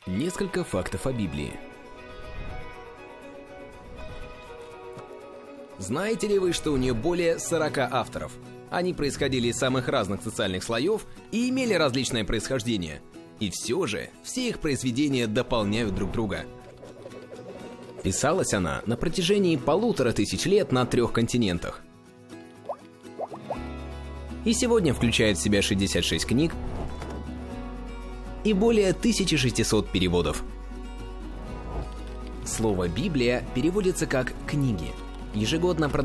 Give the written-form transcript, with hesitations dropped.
Несколько фактов о Библии. Знаете ли вы, что у нее более 40 авторов? Они происходили из самых разных социальных слоев и имели различное происхождение. И все же, все их произведения дополняют друг друга. Писалась она на протяжении 1500 лет на 3 континентах. И сегодня включает в себя 66 книг и более 1600 переводов. Слово «Библия» переводится как «книги». Ежегодно